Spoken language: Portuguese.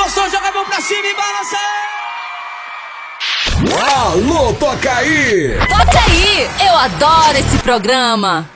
o som, joga a mão pra cima e balança! Alô, toca aí! Toca aí! Eu adoro esse programa!